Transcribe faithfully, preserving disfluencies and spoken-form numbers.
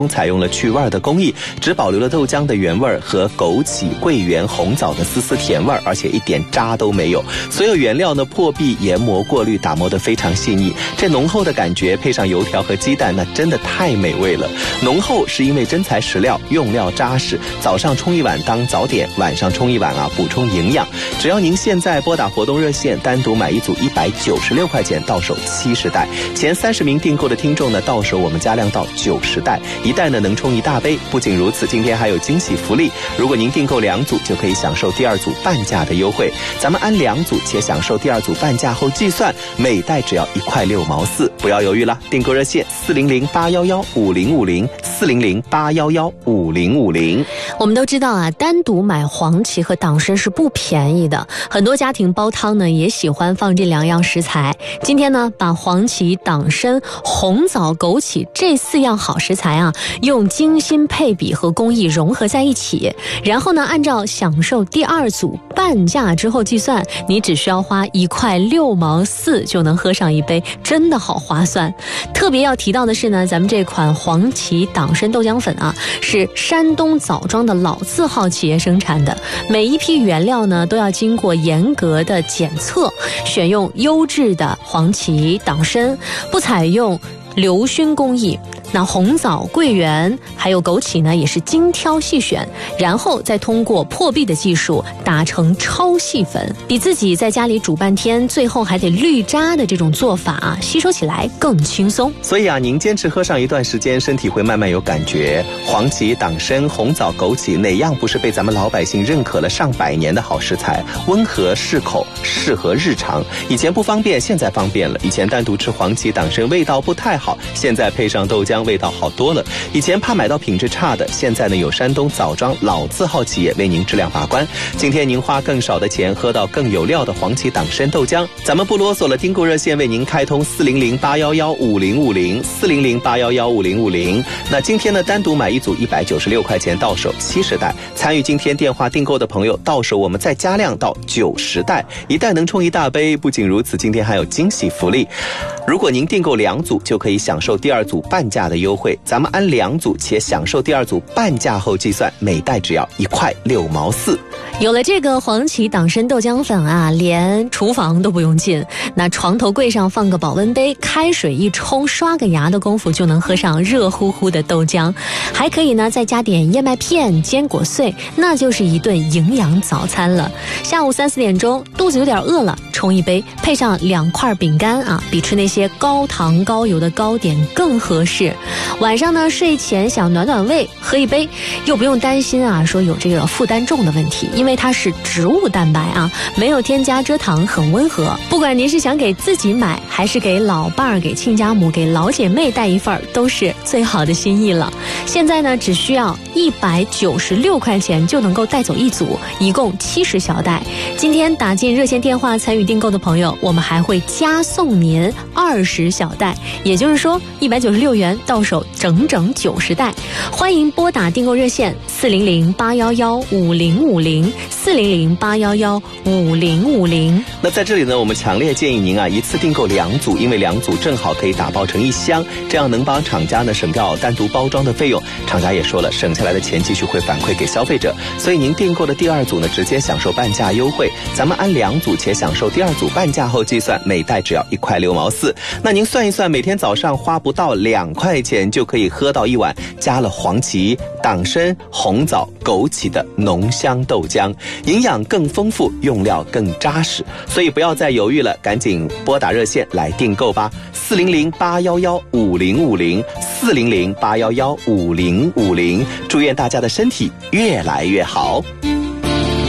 采用了去味的工艺，只保留了豆浆的原味和枸杞、桂圆、红枣的丝丝甜味，而且一点渣都没有。所有原料呢破壁、研磨、过滤、打磨得非常细腻，这浓厚的感觉配上油条和鸡蛋，那真的太美味了。浓厚是因为真材实料，用料扎实，早上冲一碗当早点，晚上冲一碗啊补充营养。只要您现在拨打活动热线，单独买一组一百九十六块钱，到手七十袋，前三十名订购的听众呢，到手我们加量到九十袋。一袋呢能冲一大杯。不仅如此，今天还有惊喜福利，如果您订购两组就可以享受第二组半价的优惠。咱们按两组且享受第二组半价后计算，每袋只要一块六毛四。不要犹豫了，订购热线四零零八幺幺五零五零四零零八幺幺五零五零。 我们都知道啊，单独买黄芪和党参是不便宜的，很多家庭煲汤呢也喜欢放这两样食材。今天呢，把黄芪、党参、红枣、枸杞这四样好食材啊，用精心配比和工艺融合在一起，然后呢，按照享受第二组半价之后计算，你只需要花一块六毛四就能喝上一杯，真的好划算。特别要提到的是呢，咱们这款黄芪党参豆浆粉啊，是山东枣庄的老字号企业生产的，每一批原料呢都要经过严格的检测，选用优质的黄芪、党参，不采用流熏工艺。那红枣、桂圆还有枸杞呢，也是精挑细选，然后再通过破壁的技术打成超细粉，比自己在家里煮半天最后还得滤渣的这种做法啊，吸收起来更轻松。 所以啊，您坚持喝上一段时间，身体会慢慢有感觉。黄芪、党参、红枣、枸杞哪样不是被咱们老百姓认可了上百年的好食材？温和适口，适合日常。以前不方便，现在方便了。以前单独吃黄芪、党参味道不太好，现在配上豆浆味道好多了。以前怕买到品质差的，现在呢有山东枣庄老字号企业为您质量把关。今天您花更少的钱喝到更有料的黄芪党参豆浆，咱们不啰嗦了，订购热线为您开通四零零八幺幺五零五零四零零八幺幺五零五零。那今天呢单独买一组一百九十六块钱，到手七十袋。参与今天电话订购的朋友，到手我们再加量到九十袋，一袋能冲一大杯。不仅如此，今天还有惊喜福利，如果您订购两组就可以享受第二组半价的优惠。咱们按两组且享受第二组半价后计算，每袋只要一块六毛四。 有了这个黄芪党参豆浆粉啊，连厨房都不用进，那床头柜上放个保温杯，开水一冲，刷个牙的功夫就能喝上热乎乎的豆浆。还可以呢再加点燕麦片、坚果碎，那就是一顿营养早餐了。下午三四点钟肚子有点饿了，冲一杯，配上两块饼干啊，比吃那些高糖高油的糕点更合适。晚上呢睡前想暖暖胃，喝一杯，又不用担心啊说有这个负担重的问题，因为它是植物蛋白啊，没有添加蔗糖，很温和。不管您是想给自己买，还是给老伴儿、给亲家母、给老姐妹带一份，都是最好的心意了。现在呢只需要一百九十六块钱就能够带走一组，一共七十小袋。今天打进热线电话参与订购的朋友，我们还会加送您二十小袋，也就是说一百九十六元到手整整九十袋。欢迎拨打订购热线四零零八幺幺五零五零四零零八幺幺五零五零。 那在这里呢，我们强烈建议您啊，一次订购两组，因为两组正好可以打包成一箱，这样能帮厂家呢省掉单独包装的费用。厂家也说了，省下来的钱继续会反馈给消费者，所以您订购的第二组呢，直接享受半价优惠。咱们按两组且享受第二组半价后计算，每袋只要一块六毛四。那您算一算，每天早上花不到两块钱就可以喝到一碗加了黄芪、党参、红枣、枸杞的浓香豆浆，营养更丰富，用料更扎实。所以不要再犹豫了，赶紧拨打热线来订购吧，四零零八幺幺五零五零四零零八幺幺五零五零。祝愿大家的身体越来越好。